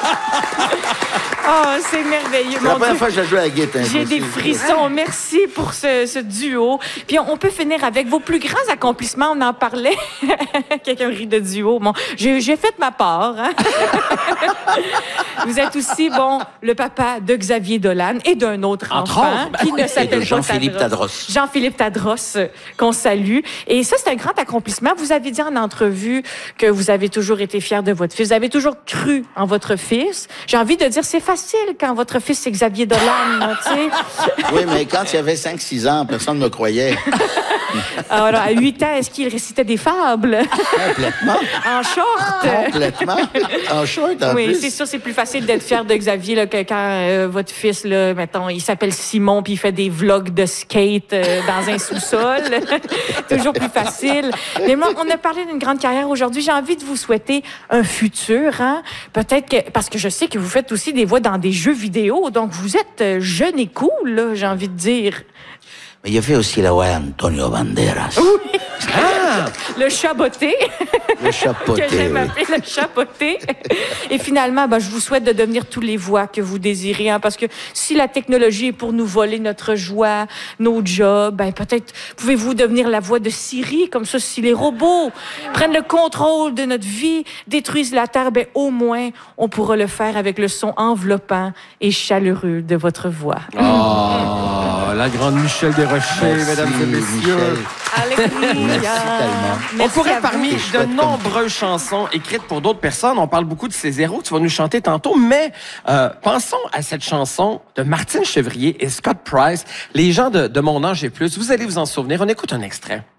Oh, c'est merveilleux. C'est la première fois que je joue à la guitare. J'ai des frissons. Merci pour ce duo. Puis on peut finir avec vos plus grands accomplissements. On en parlait. Quelqu'un rit de duo. Bon, j'ai fait ma part. Hein? Vous êtes aussi, le papa de Xavier Dolan et d'un autre enfant qui ne s'appelle pas Jean-Philippe Tadros. Jean-Philippe Tadros, qu'on salue. Et ça, c'est un grand accomplissement. Vous avez dit en entrevue que vous avez toujours été fier de votre fils. Vous avez toujours cru en votre fils. J'ai envie de dire, c'est facile quand votre fils, c'est Xavier Dolan, tu sais. Oui, mais quand il avait 5-6 ans, personne ne me croyait. Alors, à 8 ans, est-ce qu'il récitait des fables? Complètement. En short? Complètement. En short, en plus. Oui, c'est sûr, c'est plus facile d'être fier de Xavier là, que quand votre fils, là, mettons, il s'appelle Simon puis il fait des vlogs de skate dans un sous-sol. Toujours plus facile. Mais moi, on a parlé d'une grande carrière aujourd'hui. J'ai envie de vous souhaiter un futur, hein? Peut-être que, parce que je sais que vous faites aussi des voix dans des jeux vidéo, donc vous êtes jeune et cool, là, j'ai envie de dire. Mais il a fait aussi la voix Antonio Banderas. Oui. Ah! Le chaboté. Le chapoté. Que j'aime appeler le chapoté. Et finalement, je vous souhaite de devenir tous les voix que vous désirez, hein, parce que si la technologie est pour nous voler notre joie, nos jobs, peut-être pouvez-vous devenir la voix de Siri, comme ça, si les robots prennent le contrôle de notre vie, détruisent la Terre, au moins, on pourra le faire avec le son enveloppant et chaleureux de votre voix. Oh, la grande Michel Desrochers, mesdames et messieurs. Alléluia. Merci tellement. On pourrait, parmi de nombreuses chansons écrites pour d'autres personnes, on parle beaucoup de ces héros que tu vas nous chanter tantôt, mais pensons à cette chanson de Martine Chevrier et Scott Price, Les gens de mon âge et plus. Vous allez vous en souvenir. On écoute un extrait.